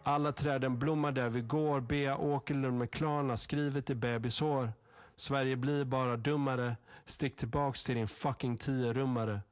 Alla träden blommar där vi går. Bea Åkerlund med Klarna skrivet i bebishår. Sverige blir bara dummare. Stick tillbaks till din fucking 10-rummare.